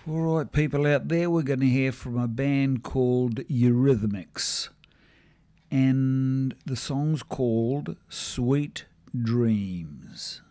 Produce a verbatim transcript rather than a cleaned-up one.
All right, people out there, we're going to hear from a band called Eurythmics, and the song's called Sweet Dreams.